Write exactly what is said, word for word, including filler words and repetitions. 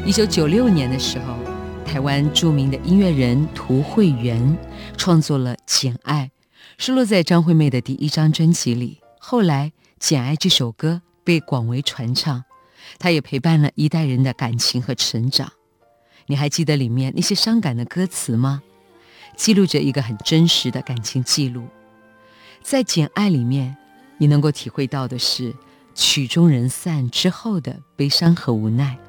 一九九六年的时候，台湾著名的音乐人涂惠源创作了《简爱》，收录在张惠妹的第一张专辑里。后来，《简爱》这首歌被广为传唱，它也陪伴了一代人的感情和成长。你还记得里面那些伤感的歌词吗？记录着一个很真实的感情记录。在《简爱》里面，你能够体会到的是曲终人散之后的悲伤和无奈。